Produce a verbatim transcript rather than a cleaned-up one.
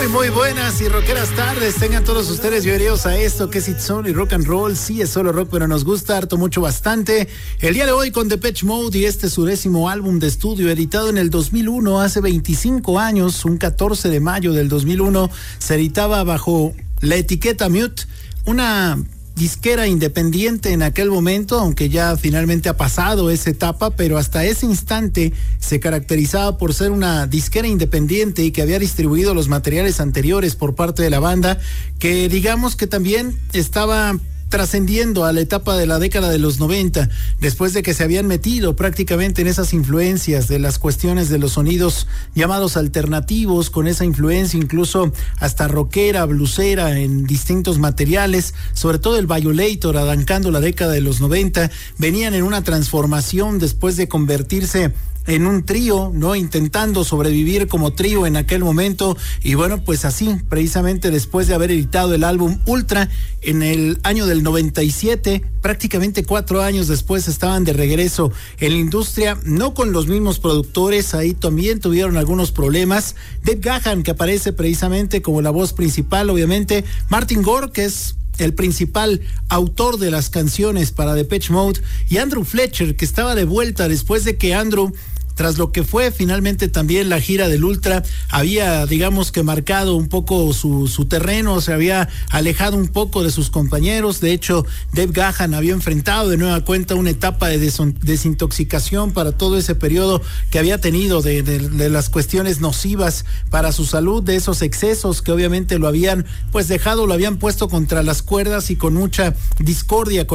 Muy, muy buenas y rockeras tardes. Tengan todos ustedes bienvenidos a esto que es It's Only Rock and Roll. Sí, es solo rock, pero nos gusta harto, mucho, bastante. El día de hoy con Depeche Mode y este su décimo álbum de estudio, editado en el dos mil uno, hace veinticinco años, un catorce de mayo del dos mil uno, se editaba bajo la etiqueta Mute, una disquera independiente en aquel momento, aunque ya finalmente ha pasado esa etapa, pero hasta ese instante se caracterizaba por ser una disquera independiente y que había distribuido los materiales anteriores por parte de la banda, que digamos que también estaba trascendiendo a la etapa de la década de los noventa, después de que se habían metido prácticamente en esas influencias de las cuestiones de los sonidos llamados alternativos, con esa influencia incluso hasta rockera, blusera en distintos materiales, sobre todo el Violator, arrancando la década de los noventa, venían en una transformación después de convertirse en un trío, ¿no? Intentando sobrevivir como trío en aquel momento, y bueno, pues así, precisamente después de haber editado el álbum Ultra en el año del noventa y siete, prácticamente cuatro años después estaban de regreso en la industria, no con los mismos productores, ahí también tuvieron algunos problemas. Dave Gahan, que aparece precisamente como la voz principal, obviamente, Martin Gore, que es el principal autor de las canciones para Depeche Mode, y Andrew Fletcher, que estaba de vuelta después de que Andrew, tras lo que fue finalmente también la gira del Ultra, había, digamos que marcado un poco su, su terreno, se había alejado un poco de sus compañeros. De hecho, Dave Gahan había enfrentado de nueva cuenta una etapa de des desintoxicación para todo ese periodo que había tenido de, de, de las cuestiones nocivas para su salud, de esos excesos que obviamente lo habían pues dejado, lo habían puesto contra las cuerdas y con mucha discordia con